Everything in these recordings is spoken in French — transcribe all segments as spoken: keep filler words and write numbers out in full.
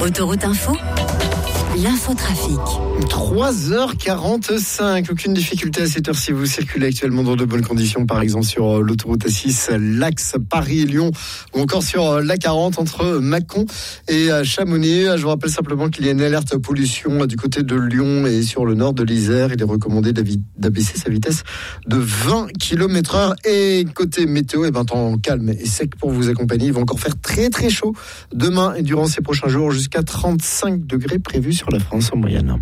Autoroute Info, l'infotrafic. trois heures quarante-cinq, aucune difficulté à cette heure-ci. Vous circulez actuellement dans de bonnes conditions, par exemple sur l'autoroute A six, l'axe Paris-Lyon, ou encore sur l'A quarante entre Mâcon et Chamonix. Je vous rappelle simplement qu'il y a une alerte pollution du côté de Lyon et sur le nord de l'Isère. Il est recommandé d'abaisser sa vitesse de vingt kilomètres heure. Et côté météo, eh ben, temps calme et sec pour vous accompagner. Il va encore faire très très chaud demain et durant ces prochains jours, jusqu'à trente-cinq degrés prévus sur la France en moyenne.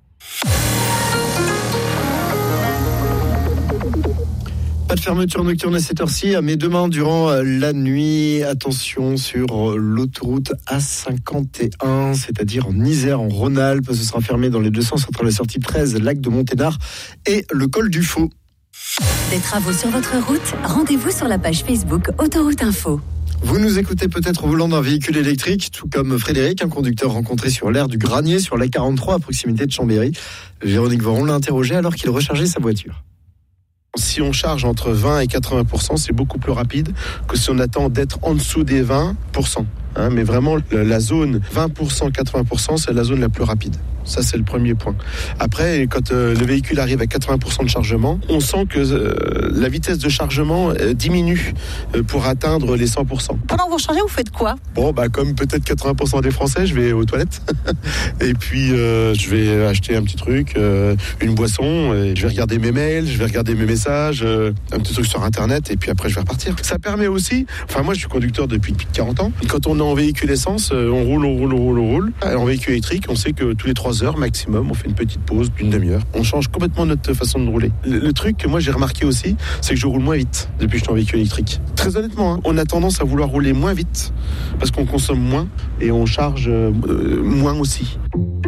Pas de fermeture nocturne à cette heure-ci, mais demain, durant la nuit, attention sur l'autoroute A cinquante et un, c'est-à-dire en Isère, en Rhône-Alpes. Ce sera fermé dans les deux sens entre la sortie treize, lac de Monténard, et le col du Faux. Des travaux sur votre route, rendez-vous sur la page Facebook Autoroute Info. Vous nous écoutez peut-être au volant d'un véhicule électrique, tout comme Frédéric, un conducteur rencontré sur l'aire du Granier, sur l'A quarante-trois, à proximité de Chambéry. Véronique Voron l'a interrogé alors qu'il rechargeait sa voiture. Si on charge entre vingt et quatre-vingts pour cent, c'est beaucoup plus rapide que si on attend d'être en dessous des vingt pour cent. Hein, mais vraiment, la zone vingt pour cent, quatre-vingts pour cent, c'est la zone la plus rapide. Ça, c'est le premier point. Après, quand euh, le véhicule arrive à quatre-vingts pour cent de chargement, on sent que euh, la vitesse de chargement euh, diminue euh, pour atteindre les cent pour cent. Pendant que vous rechargez, vous faites quoi ? Bon, bah comme peut-être quatre-vingts pour cent des Français, je vais aux toilettes. Et puis, euh, je vais acheter un petit truc, euh, une boisson. Et je vais regarder mes mails, je vais regarder mes messages, euh, un petit truc sur Internet. Et puis après, je vais repartir. Ça permet aussi... Enfin, moi, je suis conducteur depuis plus de quarante ans. Quand on est en véhicule essence, euh, on roule, on roule, on roule, on roule. En véhicule électrique, on sait que tous les trois heures maximum, on fait une petite pause d'une demi-heure. On change complètement notre façon de rouler. Le, le truc que moi j'ai remarqué aussi, c'est que je roule moins vite depuis que je suis en véhicule électrique. Très honnêtement, hein, on a tendance à vouloir rouler moins vite parce qu'on consomme moins et on charge euh, moins aussi.